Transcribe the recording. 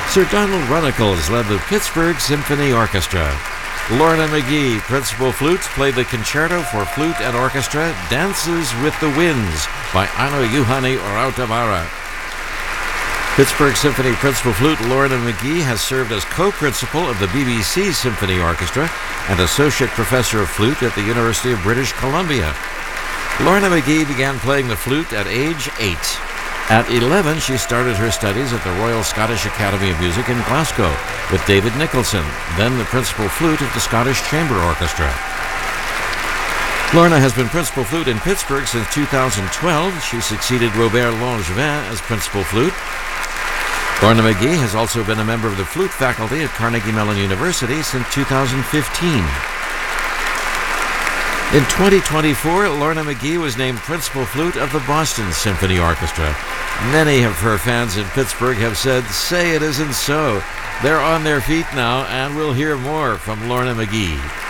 Sir Donald Runnicles led the Pittsburgh Symphony Orchestra. Lorna McGee, principal flute, played the concerto for flute and orchestra Dances with the Winds by Aino Juhani Rautavaara. Pittsburgh Symphony principal flute Lorna McGee has served as co-principal of the BBC Symphony Orchestra and associate professor of flute at the University of British Columbia. Lorna McGee began playing the flute at age 8. At 11, she started her studies at the Royal Scottish Academy of Music in Glasgow with David Nicholson, then the principal flute of the Scottish Chamber Orchestra. Lorna has been principal flute in Pittsburgh since 2012. She succeeded Robert Langevin as principal flute. Lorna McGee has also been a member of the flute faculty at Carnegie Mellon University since 2015. In 2024, Lorna McGee was named principal flute of the Boston Symphony Orchestra. Many of her fans in Pittsburgh have said, "Say it isn't so." They're on their feet now, and we'll hear more from Lorna McGee.